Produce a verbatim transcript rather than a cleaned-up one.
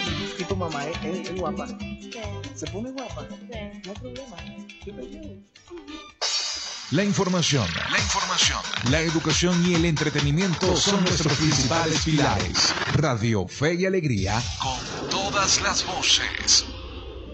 Y tu mamá es, es, es guapa. Sí. ¿Se pone guapa? Sí. No hay problema. Yo te llevo. La información, la información, la educación y el entretenimiento son nuestros principales pilares. Radio Fe y Alegría, con todas las voces.